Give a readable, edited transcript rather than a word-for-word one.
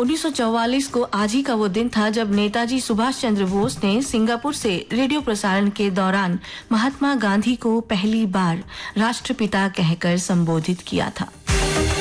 1944 को आज ही का वो दिन था जब नेताजी सुभाष चंद्र बोस ने सिंगापुर से रेडियो प्रसारण के दौरान महात्मा गांधी को पहली बार राष्ट्रपिता कहकर संबोधित किया था।